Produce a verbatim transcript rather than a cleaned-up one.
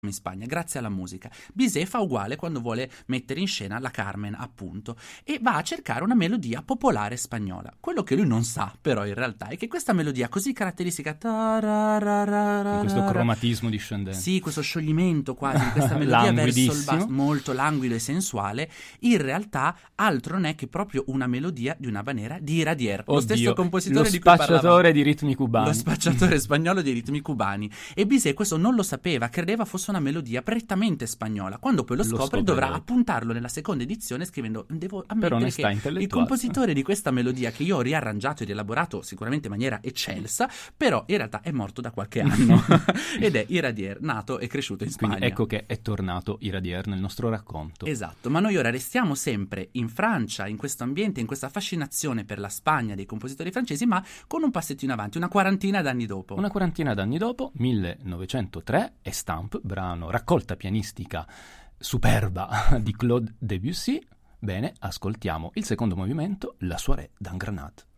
in Spagna, grazie alla musica. Bizet fa uguale quando vuole mettere in scena la Carmen, appunto, e va a cercare una melodia popolare spagnola. Quello che lui non sa, però, in realtà, è che questa melodia così caratteristica, con questo cromatismo discendente, sì, questo scioglimento quasi, questa melodia verso il basso, molto languido e sensuale, in realtà altro non è che proprio una melodia di una habanera di Iradier, Oddio, lo stesso compositore lo di cui spacciatore parlavamo, di ritmi cubani, lo spacciatore spagnolo di ritmi cubani. E Bizet questo non lo sapeva, credeva fosse una melodia prettamente spagnola. Quando poi lo scopre, lo scopre dovrà dopo. appuntarlo nella seconda edizione scrivendo: devo ammettere che il compositore di questa melodia, che io ho riarrangiato e rielaborato sicuramente in maniera eccelsa, però in realtà è morto da qualche anno ed è Iradier, nato e cresciuto in Spagna. Quindi ecco che è tornato Iradier nel nostro racconto. Esatto, ma noi ora restiamo sempre in Francia, in questo ambiente, in questa fascinazione per la Spagna dei compositori francesi, ma con un passettino avanti, una quarantina d'anni dopo. Una quarantina d'anni dopo, millenovecentotre, Estampes, brano raccolta pianistica superba di Claude Debussy. Bene, ascoltiamo il secondo movimento, la Soirée d'un Granat.